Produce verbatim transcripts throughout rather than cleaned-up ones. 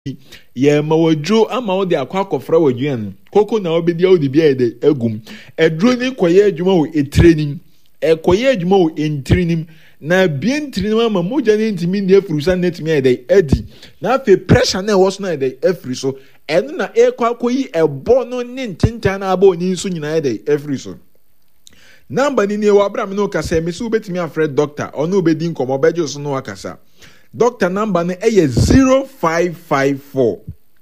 ye ma wadro ama wo de akwa akofra wadwan koko na obedi awu de bia de agum edro ni koye adwuma wo etrenim e koye adwuma wo entrinim na bia entrinim ama moja ne ntimi ne afrusa netimi ede adi na afi pressure na wo so na ede afri so eno na e kwa koyi ebo no ne ntintan na aba oni nso nyina ede afri so number ni ne wa abram no kasa me so betimi afre doctor ono obedi nkomo bejo so no akasa. Doctor number ne eye zero five five four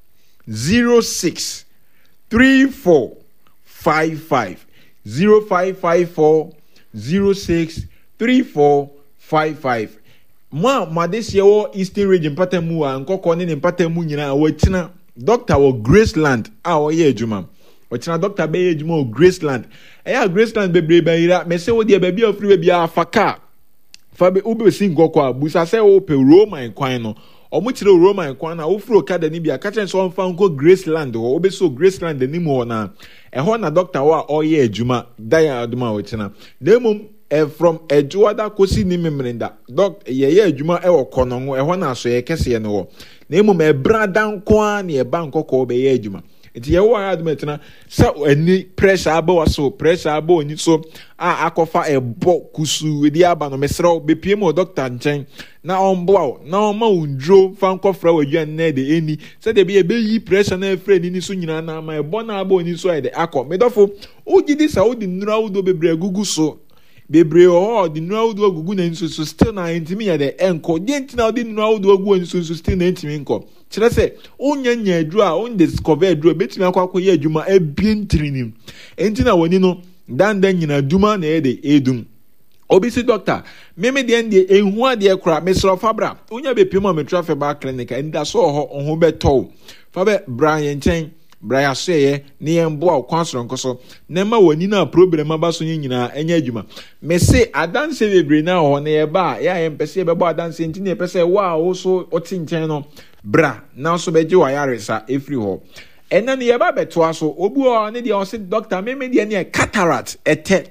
zero six three four five five zero five five four zero six three four five five. Mo madesie wo Eastern Region patamu a nkoko ne ne patamu nyina wo tina doctor wo Graceland a wo ye adwuma wo tina doctor be ye adwuma wo Graceland eya Graceland bebre bayira me se wo de ba bia ofri bia afaka fabe ube singoko abusa se wo pe Roman kwan no omutire Roman kwan na ofro kada ni bia ka chen so mfa nko Graceland wo obe so Graceland ni mo na eho na doctor wa oye adwuma daya aduma wo tina demum e from ejuada kosi ni memrenda doc ye ye adwuma e wo konongo eho na so ye kese ne wo demum e brada nko na e ba nkoko be ye adwuma enti ye wo aduma tina sa ani pressure aba waso pressure aba oni so a akofa ebo kusu edi aba no mesrew be pie mo doctor nchen na onboa na oma undro fa nkofra wadwan na de eni se de be e be yi pressure na afre ni ni so nyina na ama ebo na aba oni so e de akọ medofo ugidi sa odi nura udo bebre gugu so bebre o di nura udo gugu na nso so still na intimi ya de enko di ntina odi nura udo gugu nso so still na intimi nko kire se onya nya adru a on discover adru betimi akwa akoye adwuma ebien trinim entina woni no dan dan nyina duma na e de edum obisi doctor meme de ende ehu ade ekra mesro fabra onya be pimo me traffic back clinic enda so ho ho beto fabe Brian chen Brian seye ne embo a kwansoro nkoso na ma wani na problem aba so nyina enya adwuma me se adanse bebre na ho na ye ba ya ye mpese be bo adanse ntini epese wa wo so otinchen no bra na so beje wa yaresa efri ho ena ne ye ba beto aso obu o ne de o se doctor meme de ne cataract ete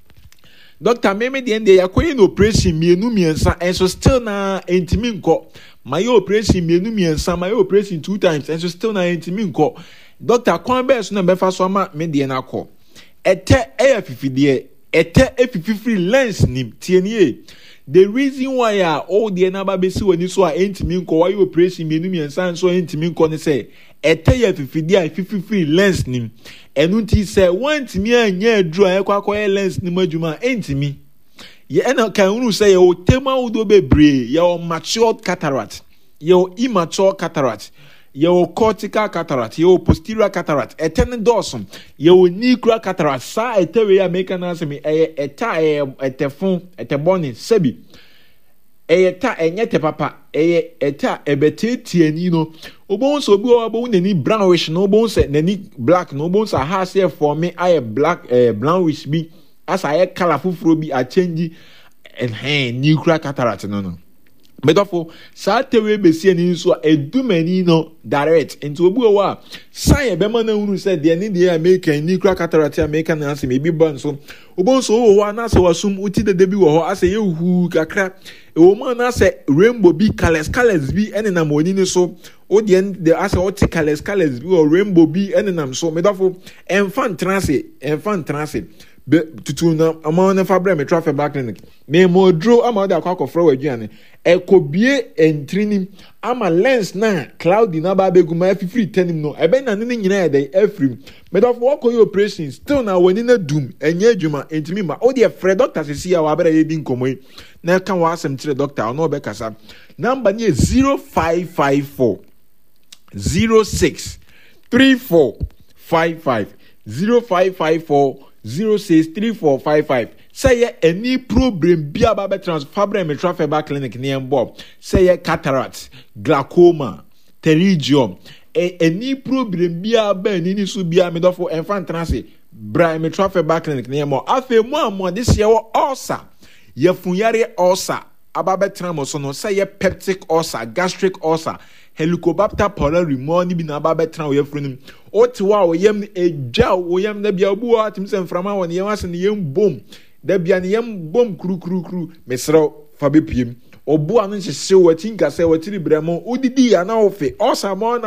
doctor meme de ne yakoyi no operation mienu miensa enso still na entimi nko my operation mienu miensa my operation two times enso still na entimi nko doctor kwan be so na be fa so ma me de na ko ete e afifide ete efififiri lens nim tienie the reason why are all the na ba be si woni so a entimi nko why operation mienu miensa so entimi nko ne say ete ya fifidi a fififiri lens nim enu nti se wantimi anya adru a ekwa akoye lens nim adwuma entimi ye ena kan unu say ye o tema udo bebre ye o mature cataract ye o immature cataract ye o cortical cataract ye o posterior cataract eten dosum ye o nuclear cataract sa etewe ya make na asemi e eta e etefun eteboni sebi eyeta enyete papa eye eta ebeteti ani no obonso obi obo nani brownish no obonso nani black no obonso ha se form aye black eh, brownish bi asa aye color fufuro bi a change and hey nuclear cataract no no medofo sa tewe besi ani so edumani no direct into obi o wa sai be ma na unu se de ni de American nuclear cataract American na ase me bi ban so obonso o wa na se wasum uti de de bi wo ho ase ye hu kakra e wo ma na se rainbow bi colors colors bi ene na moni ni so o de de ase o ti colors colors bi o rainbow bi ene nam so medofo enfant transe enfant transe be tutu na ama na fabre me traffic back clinic me modro ama de akwa akofra wadwane ekobie entrinim ama lens na cloudy na ba beguma fifiri tenim no ebe na ne nyina e dey afrim me do for koyo operation still na wani na dum enye adwuma entimi ma o de frɛ doctor sisi ya wa bere ye di nkomo na ka wa asem tire doctor no be kasa number ni zero five five four zero six three four five five zero five five four zero six three four five five. Say any problem be about transfabre me traffic back clinic near Bob. Say cataract, glaucoma, pterygium. Any problem be about any so be a middle for infant transit. Bra me traffic back clinic near more. Afe more more this year ulcer. Ye funyare ulcer. Ababe tramosono say peptic ulcer, gastric ulcer. Helicobacter pylori mo ni bi na ba betra wo yefrunum otiwa wo yem eja wo yem na bia obu atimse mframa wo ne yem ase ne yem bom da bia ne yem bom kru kru kru mesro fa bepiem obo anu hyehye wati nkasa wati bremo udidi ya na ofe osamo